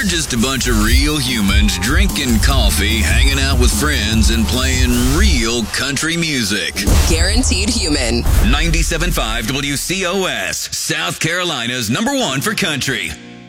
We're just a bunch of real humans drinking coffee, hanging out with friends, and playing real country music. Guaranteed Human. 97.5 WCOS, South Carolina's #1 for country.